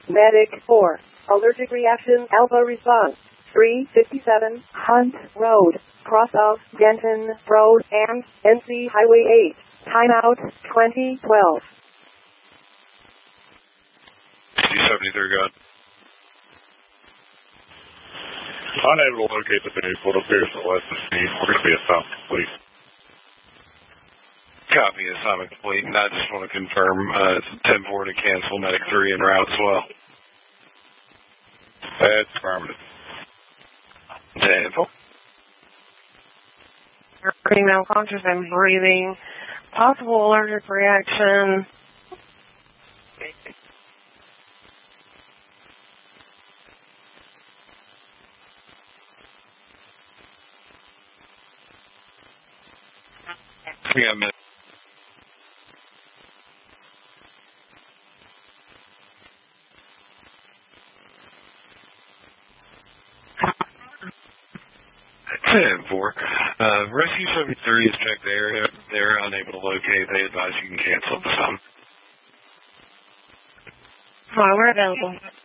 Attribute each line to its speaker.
Speaker 1: Medic 4. Allergic reaction alpha response. 357 Hunt Road. Cross of Denton Road and NC Highway 8. Timeout 2012.
Speaker 2: C-73 gun.
Speaker 3: Unable to locate the vehicle. It appears to west of speed. We're going to be assignment complete.
Speaker 2: Copy, assignment complete. And I just want to confirm it's 10-4 to cancel Medic 3 en route as well.
Speaker 3: That's affirmative.
Speaker 2: 10-4.
Speaker 4: Female conscious and breathing. Possible allergic reaction.
Speaker 2: We got a minute. Rescue 73 has checked the area. They're unable to locate. They advise you can cancel the sum.
Speaker 4: Hi, we're available.